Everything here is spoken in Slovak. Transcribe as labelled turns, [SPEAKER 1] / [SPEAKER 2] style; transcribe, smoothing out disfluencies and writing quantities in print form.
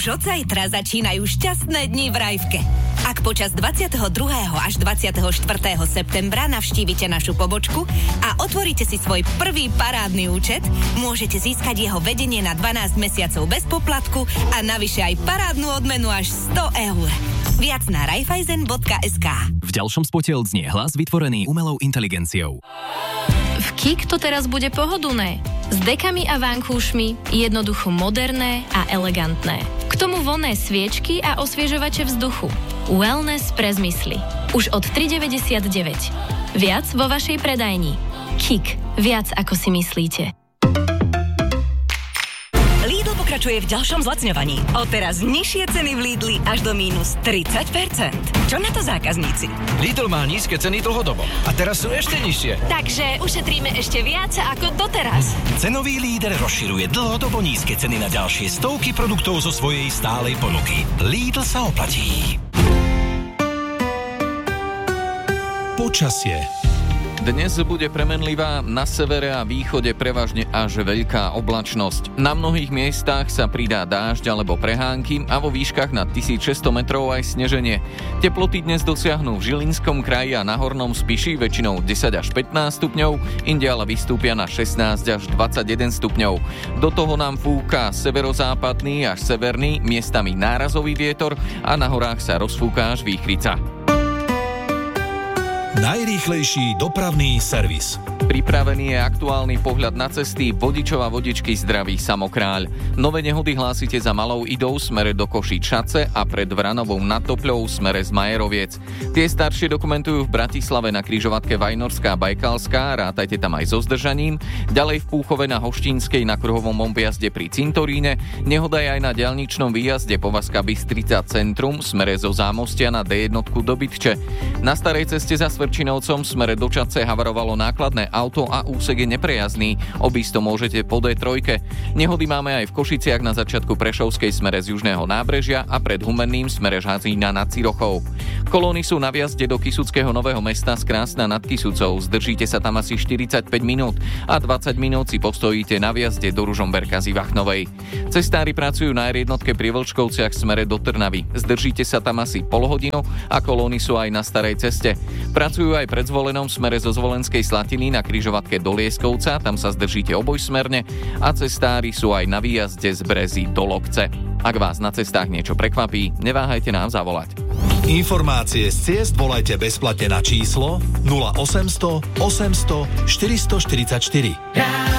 [SPEAKER 1] Už od zajtra začínajú šťastné dni v Rajvke. Ak počas 22. až 24. septembra navštívite našu pobočku a otvoríte si svoj prvý parádny účet, môžete získať jeho vedenie na 12 mesiacov bez poplatku a navyše aj parádnu odmenu až 100 eur. Viac na raiffeisen.sk.
[SPEAKER 2] V ďalšom spote odznie hlas vytvorený umelou inteligenciou.
[SPEAKER 3] V KIK to teraz bude pohodlné. S dekami a vankúšmi, jednoducho moderné a elegantné. K tomu vonné sviečky a osviežovače vzduchu. Wellness pre zmysly. Už od 3,99. Viac vo vašej predajni. KIK. Viac ako si myslíte.
[SPEAKER 1] Lidl pokračuje v ďalšom zlacňovaní. Odteraz nižšie ceny v Lidli až do mínus 30%. Čo na to zákazníci?
[SPEAKER 4] Lidl má nízke ceny dlhodobo a teraz sú ešte nižšie.
[SPEAKER 3] Takže ušetríme ešte viac ako doteraz.
[SPEAKER 5] Cenový líder rozširuje dlhodobo nízke ceny na ďalšie stovky produktov zo svojej stálej ponuky. Lidl sa oplatí.
[SPEAKER 6] Počasie.
[SPEAKER 7] Dnes bude premenlivá, na severe a východe prevažne až veľká oblačnosť. Na mnohých miestach sa pridá dážď alebo prehánky a vo výškach nad 1600 metrov aj sneženie. Teploty dnes dosiahnu v Žilinskom kraji a na Hornom Spiši väčšinou 10 až 15 stupňov, inde ale vystúpia na 16 až 21 stupňov. Do toho nám fúka severozápadný až severný, miestami nárazový vietor a na horách sa rozfúka až výchrica.
[SPEAKER 6] Najrýchlejší dopravný servis.
[SPEAKER 7] Pripravený je aktuálny pohľad na cesty. Vodičov a vodičky zdraví Samokráľ. Nové nehody hlásite za Malou Idou smere do Košíc-Šace a pred Vranovou nad Topľou smere z Majeroviec. Tie staršie dokumentujú v Bratislave na križovatke Vajnorská Bajkalská, rátajte tam aj so zdržaním. Ďalej v Púchove na Hoštínskej na kruhovom objazde pri Cintoríne. Nehoda je aj na diaľničnom výjazde Povazka Bystrica centrum smere zo Zámostia na D1 do Bytče. Na starej ceste za Svrčinovcom smere do Čadce havarovalo nákladné auto a úsek je neprejazdný. Obísť to môžete po D3. Nehody máme aj v Košiciach na začiatku Prešovskej smere z južného nábrežia a pred Humenným smere Žazína nad Cirochou. Kolóny sú na vjazde do Kysuckého Nového Mesta z Krásna nad Kysucou. Zdržíte sa tam asi 45 minút a 20 minút si postojíte na vjazde do Ružomberka z Ivachnovej. Cestári pracujú na R1 pri Vlčkovciach smere do Trnavy. Zdržíte sa tam asi pol hodinu a kolóny sú aj na starej ceste. Pracujú aj pred Zvolenom smere zo Zvolenskej Slatiny na križovatke do Lieskovca, tam sa zdržíte obojsmerne a cestári sú aj na výjazde z Brezy do Lokce. Ak vás na cestách niečo prekvapí, neváhajte nám zavolať.
[SPEAKER 6] Informácie z ciest volajte bezplatne na číslo 0800 800 444.